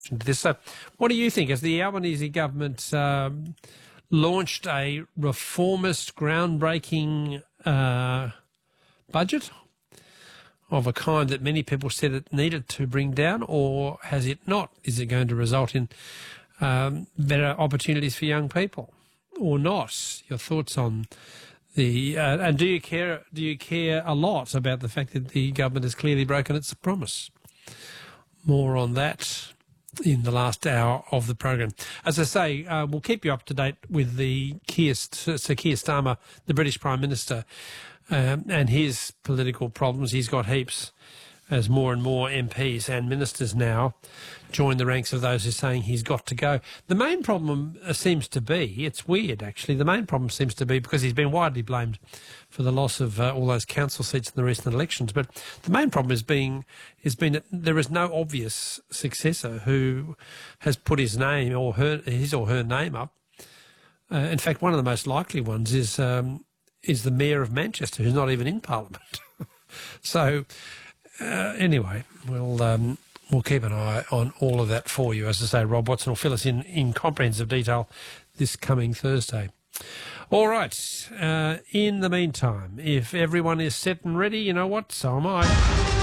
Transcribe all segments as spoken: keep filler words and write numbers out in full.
this. So what do you think? Has the Albanese government um, launched a reformist, groundbreaking uh, budget of a kind that many people said it needed to bring down, or has it not? Is it going to result in um, better opportunities for young people, or not? Your thoughts on the uh, and do you care? Do you care a lot about the fact that the government has clearly broken its promise? More on that in the last hour of the program. As I say, uh, we'll keep you up to date with the Keir, Sir Keir Starmer, the British Prime Minister, um, and his political problems. He's got heaps, as more and more M Ps and ministers now join the ranks of those who are saying he's got to go. The main problem uh, seems to be, it's weird actually, the main problem seems to be, because he's been widely blamed for the loss of uh, all those council seats in the recent elections, but the main problem is being has been that there is no obvious successor who has put his name or her his or her name up. Uh, in fact, one of the most likely ones is um, is the Mayor of Manchester, who's not even in Parliament. So uh, anyway, we'll um, we'll keep an eye on all of that for you. As I say, Rob Watson will fill us in in comprehensive detail this coming Thursday. All right. Uh, in the meantime, if everyone is set and ready, you know what? So am I.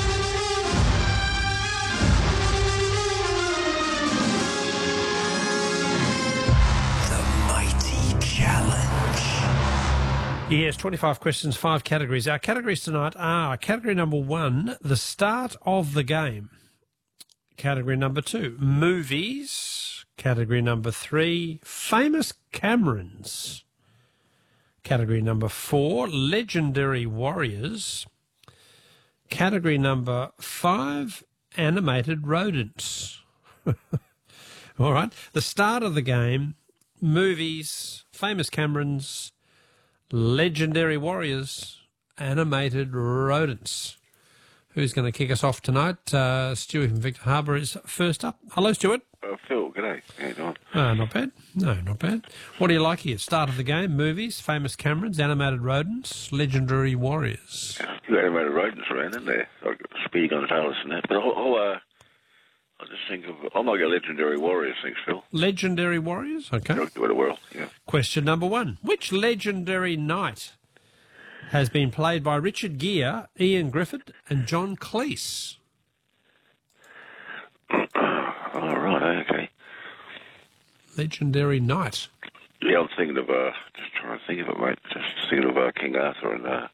The Mighty Challenge. Yes, twenty-five questions, five categories. Our categories tonight are category number one, the start of the game. Category number two, movies. Category number three, famous Camerons. Category number four, legendary warriors. Category number five, animated rodents. All right. The start of the game, movies, famous Camerons, legendary warriors, animated rodents. Who's going to kick us off tonight? Uh, Stuart from Victor Harbour is first up. Hello, Stuart. Uh, Phil, g'day. How you doing? Uh, not bad. No, not bad. What do you like here? Start of the game, movies, famous Camerons, animated rodents, legendary warriors. Yeah, a few animated rodents around in there, like Speedy Gonzales and that. But I'll, I'll, uh, I'll just think of, I might go legendary warriors, thanks, Phil. Legendary warriors? Okay. Give it a whirl, yeah. Question number one. Which legendary knight has been played by Richard Gere, Ian Griffith and John Cleese? All right, okay. Legendary knight. Yeah, I'm thinking of, uh, just trying to think of it, mate. Just thinking of uh, King Arthur and, uh,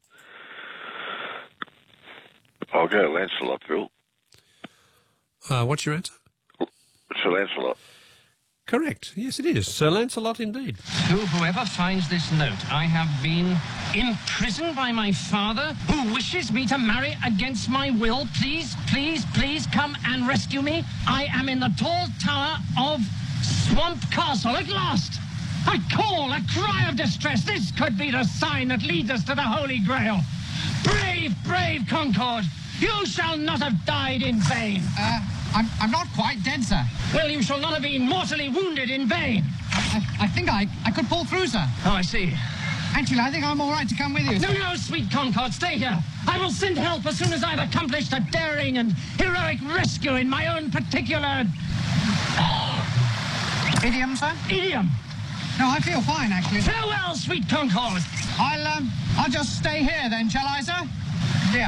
I'll go Lancelot, Phil. Uh, what's your answer? Sir Lancelot. Correct. Yes, it is. Sir Lancelot indeed. To whoever finds this note, I have been imprisoned by my father, who wishes me to marry against my will. Please, please, please come and rescue me. I am in the tall tower of Swamp Castle at last. I call a cry of distress. This could be the sign that leads us to the Holy Grail. Brave, brave Concord, you shall not have died in vain. Uh, I'm, I'm not quite dead, sir. Well, you shall not have been mortally wounded in vain. I, I think I, I could pull through, sir. Oh, I see. Actually, I think I'm all right to come with you. No, no, sweet Concord, stay here. I will send help as soon as I've accomplished a daring and heroic rescue in my own particular... Idiom, sir? idiom. No, I feel fine, actually. Farewell, sweet Concord. I'll, um, I'll just stay here then, shall I, sir? Yeah.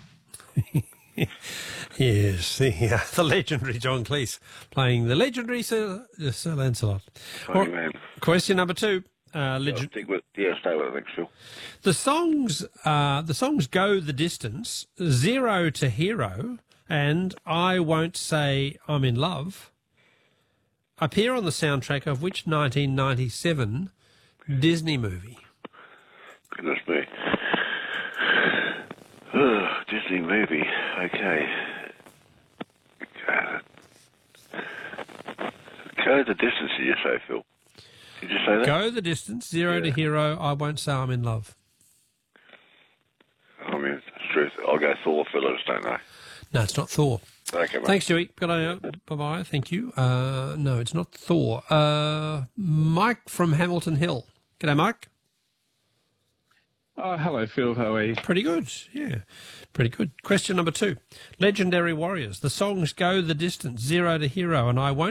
Yes, the, uh, the legendary John Cleese playing the legendary Sir, uh, Sir Lancelot. Funny man. Question number two. Uh, I'll legend- stick with, yeah, stay with it, thanks, Phil. the songs, uh, the songs "Go the Distance," "Zero to Hero," and "I Won't Say I'm in Love" appear on the soundtrack of which nineteen ninety-seven Disney movie? Goodness me. Oh, Disney movie. Okay. Uh, Go the distance, did you say, Phil? Did you say that? Go the Distance, Zero to Yeah. Hero, I Won't Say I'm in Love. I mean, it's true. I'll go Thor, Phil. I just don't know. No, it's not Thor. Okay, mate. Thanks, Stewie. Good on you. Bye-bye. Thank you. Uh, no, it's not Thor. Uh, Mike from Hamilton Hill. G'day, Mike. Oh, hello, Phil. How are you? Pretty good. Yeah, pretty good. Question number two. Legendary Warriors. The songs "Go the Distance," "Zero to Hero," and "I Won't